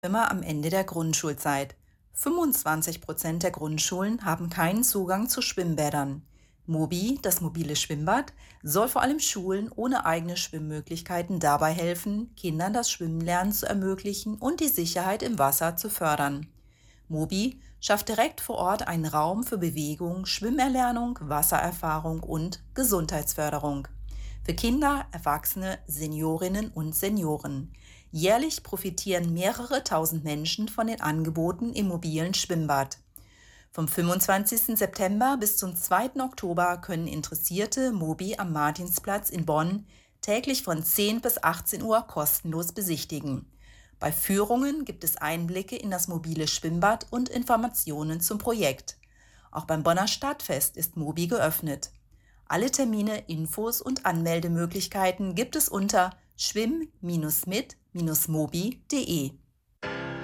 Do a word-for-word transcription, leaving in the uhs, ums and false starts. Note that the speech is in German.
Immer am Ende der Grundschulzeit. fünfundzwanzig Prozent der Grundschulen haben keinen Zugang zu Schwimmbädern. Mobi, das mobile Schwimmbad, soll vor allem Schulen ohne eigene Schwimmmöglichkeiten dabei helfen, Kindern das Schwimmenlernen zu ermöglichen und die Sicherheit im Wasser zu fördern. Mobi schafft direkt vor Ort einen Raum für Bewegung, Schwimmerlernung, Wassererfahrung und Gesundheitsförderung. Für Kinder, Erwachsene, Seniorinnen und Senioren. Jährlich profitieren mehrere tausend Menschen von den Angeboten im mobilen Schwimmbad. Vom fünfundzwanzigsten September bis zum zweiten Oktober können Interessierte Mobi am Martinsplatz in Bonn täglich von zehn bis achtzehn Uhr kostenlos besichtigen. Bei Führungen gibt es Einblicke in das mobile Schwimmbad und Informationen zum Projekt. Auch beim Bonner Stadtfest ist Mobi geöffnet. Alle Termine, Infos und Anmeldemöglichkeiten gibt es unter schwimm mit mobi punkt de.